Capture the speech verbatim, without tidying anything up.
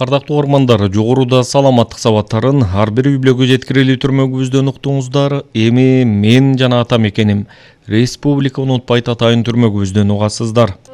Ардактуу ормандар, жогоруда саламаттык сабаттарын ар бир үй-бүлөгө жеткирилүү түрмөгүбүздөн уктуңуздар. Эми мен жана атам экеним республика унутпайт атайын түрмөгүбүздөн угасыздар.